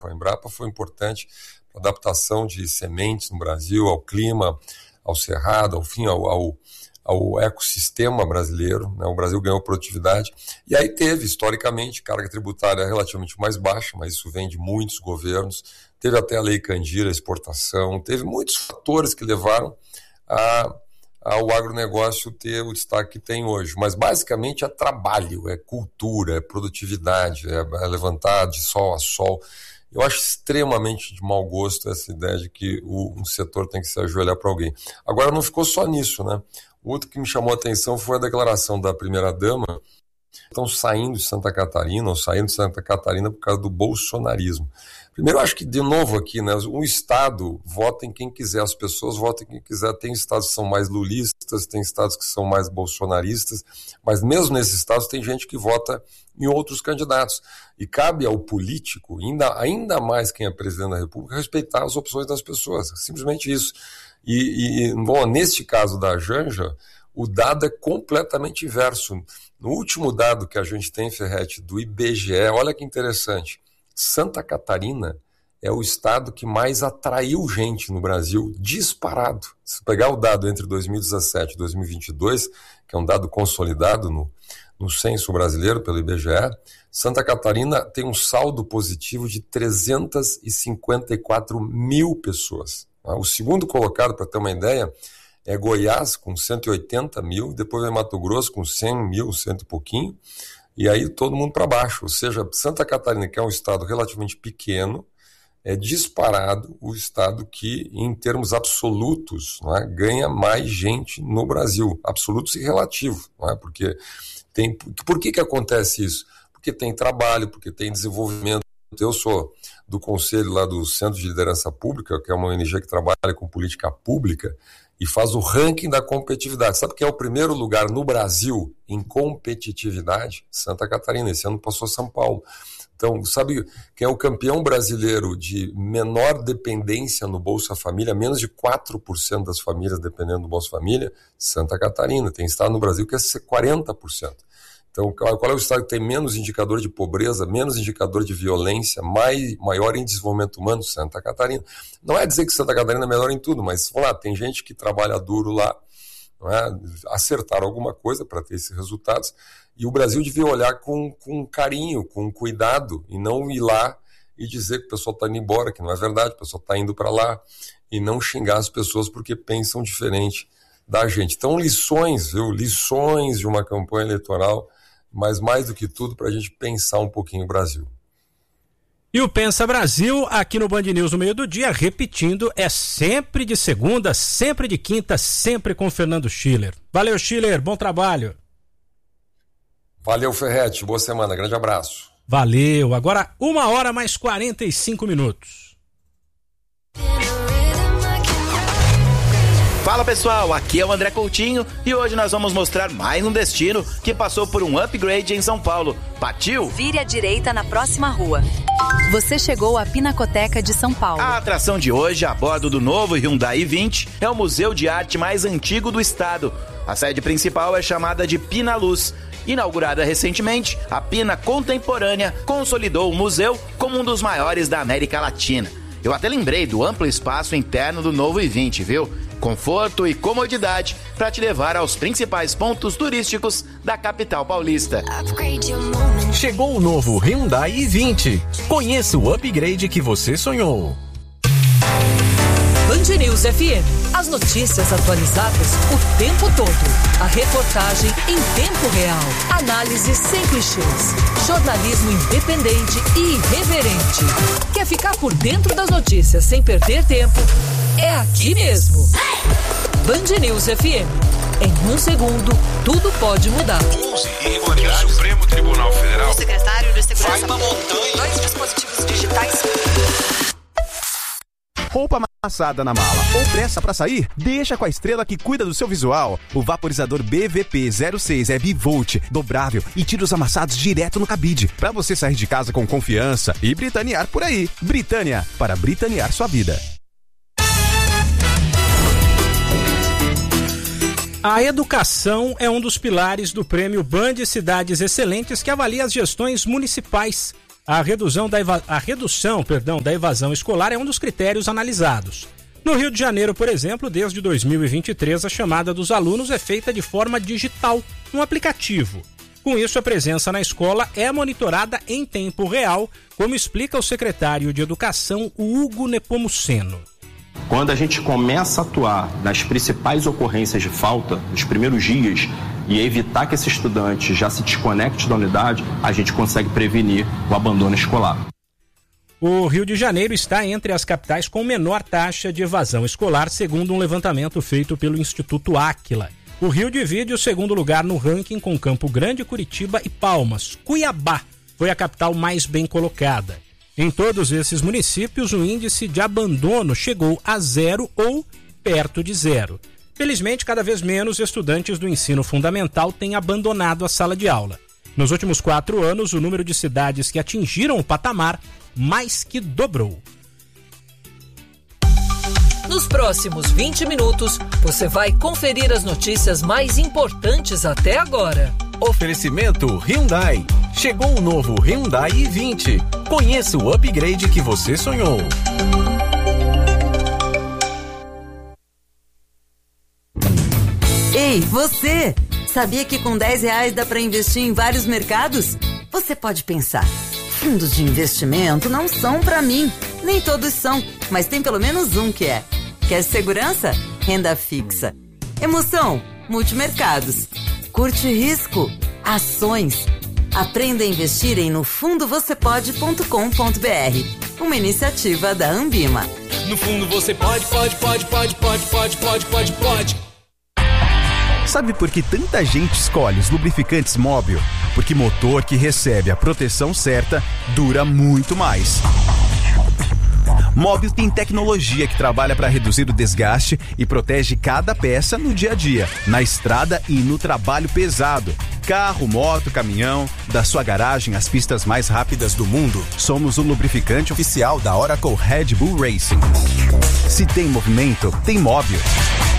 A Embrapa foi importante para a adaptação de sementes no Brasil, ao clima, ao cerrado, ao ecossistema brasileiro, né? O Brasil ganhou produtividade, e aí teve, historicamente, carga tributária relativamente mais baixa, mas isso vem de muitos governos, teve até a Lei Candir, a exportação, teve muitos fatores que levaram ao agronegócio ter o destaque que tem hoje, mas basicamente é trabalho, é cultura, é produtividade, é levantar de sol a sol. Eu acho extremamente de mau gosto essa ideia de que um setor tem que se ajoelhar para alguém. Agora, não ficou só nisso, né? O outro que me chamou a atenção foi a declaração da primeira-dama. Estão saindo de Santa Catarina, ou saindo de Santa Catarina por causa do bolsonarismo. Primeiro, eu acho que, de novo aqui, né, um Estado vota em quem quiser, as pessoas votam em quem quiser. Tem estados que são mais lulistas, tem estados que são mais bolsonaristas, mas mesmo nesses estados tem gente que vota em outros candidatos. E cabe ao político, ainda mais quem é presidente da República, respeitar as opções das pessoas. Simplesmente isso. Bom, neste caso da Janja, o dado é completamente inverso. No último dado que a gente tem, Ferretti, do IBGE, olha que interessante, Santa Catarina é o estado que mais atraiu gente no Brasil, disparado. Se pegar o dado entre 2017 e 2022, que é um dado consolidado no censo brasileiro pelo IBGE, Santa Catarina tem um saldo positivo de 354 mil pessoas. O segundo colocado, para ter uma ideia, é Goiás, com 180 mil, depois vem Mato Grosso, com 100 mil, cento e pouquinho, e aí todo mundo para baixo. Ou seja, Santa Catarina, que é um estado relativamente pequeno, é disparado o estado que, em termos absolutos, não é, ganha mais gente no Brasil, absolutos e relativos, não é? Porque por que acontece isso? Porque tem trabalho, porque tem desenvolvimento. Eu sou do conselho lá do Centro de Liderança Pública, que é uma ONG que trabalha com política pública e faz o ranking da competitividade. Sabe quem é o primeiro lugar no Brasil em competitividade? Santa Catarina. Esse ano passou São Paulo. Então, sabe quem é o campeão brasileiro de menor dependência no Bolsa Família? Menos de 4% das famílias dependendo do Bolsa Família? Santa Catarina. Tem estado no Brasil que é 40%. Então, qual é o estado que tem menos indicador de pobreza, menos indicador de violência, maior em desenvolvimento humano? Santa Catarina. Não é dizer que Santa Catarina é melhor em tudo, mas, vamos lá, tem gente que trabalha duro lá, não é? Acertar alguma coisa para ter esses resultados, e o Brasil devia olhar com carinho, com cuidado, e não ir lá e dizer que o pessoal está indo embora, que não é verdade, o pessoal está indo para lá, e não xingar as pessoas porque pensam diferente da gente. Então, lições de uma campanha eleitoral, mas mais do que tudo para a gente pensar um pouquinho o Brasil. E o Pensa Brasil, aqui no Band News no meio do dia, repetindo, é sempre de segunda, sempre de quinta, sempre com Fernando Schiller. Valeu, Schiller, bom trabalho. Valeu, Ferretti, boa semana, grande abraço. Valeu, agora 1h mais 45 minutos. Fala pessoal, aqui é o André Coutinho e hoje nós vamos mostrar mais um destino que passou por um upgrade em São Paulo. Partiu? Vire à direita na próxima rua. Você chegou à Pinacoteca de São Paulo. A atração de hoje, a bordo do novo Hyundai i20, é o museu de arte mais antigo do estado. A sede principal é chamada de Pina Luz. Inaugurada recentemente, a Pina Contemporânea consolidou o museu como um dos maiores da América Latina. Eu até lembrei do amplo espaço interno do novo i20, viu? Conforto e comodidade para te levar aos principais pontos turísticos da capital paulista. Chegou o novo Hyundai i20. Conheça o upgrade que você sonhou. Band News FM. As notícias atualizadas o tempo todo. A reportagem em tempo real. Análise sem clichês. Jornalismo independente e irreverente. Quer ficar por dentro das notícias sem perder tempo? É aqui mesmo. Band News FM. Em um segundo, tudo pode mudar. 11 irregularidades. O Supremo Tribunal Federal. O secretário de Segurança. Vai uma montanha. 2 dispositivos digitais. Roupa amassada na mala ou pressa pra sair? Deixa com a estrela que cuida do seu visual. O vaporizador BVP06 é bivolt, dobrável e tira os amassados direto no cabide. Pra você sair de casa com confiança e britanear por aí. Britânia, para britanear sua vida. A educação é um dos pilares do prêmio Band Cidades Excelentes, que avalia as gestões municipais. A redução da evasão escolar é um dos critérios analisados. No Rio de Janeiro, por exemplo, desde 2023, a chamada dos alunos é feita de forma digital, no aplicativo. Com isso, a presença na escola é monitorada em tempo real, como explica o secretário de Educação, Hugo Nepomuceno. Quando a gente começa a atuar nas principais ocorrências de falta, nos primeiros dias, e evitar que esse estudante já se desconecte da unidade, a gente consegue prevenir o abandono escolar. O Rio de Janeiro está entre as capitais com menor taxa de evasão escolar, segundo um levantamento feito pelo Instituto Áquila. O Rio divide o segundo lugar no ranking com Campo Grande, Curitiba e Palmas. Cuiabá foi a capital mais bem colocada. Em todos esses municípios, o índice de abandono chegou a 0 ou perto de 0. Felizmente, cada vez menos estudantes do ensino fundamental têm abandonado a sala de aula. Nos últimos 4 anos, o número de cidades que atingiram o patamar mais que dobrou. Nos próximos 20 minutos, você vai conferir as notícias mais importantes até agora. Oferecimento Hyundai. Chegou o novo Hyundai i20. Conheça o upgrade que você sonhou. Ei, você! Sabia que com R$10 dá para investir em vários mercados? Você pode pensar, fundos de investimento não são para mim. Nem todos são, mas tem pelo menos um que é. Quer segurança? Renda fixa. Emoção? Multimercados. Curte risco? Ações. Aprenda a investir em nofundovocepode.com.br. Uma iniciativa da Ambima. No fundo você pode. Sabe por que tanta gente escolhe os lubrificantes Móbil? Porque motor que recebe a proteção certa dura muito mais. Móbil tem tecnologia que trabalha para reduzir o desgaste e protege cada peça no dia a dia, na estrada e no trabalho pesado. Carro, moto, caminhão, da sua garagem às pistas mais rápidas do mundo. Somos o lubrificante oficial da Oracle Red Bull Racing. Se tem movimento, tem Móbil.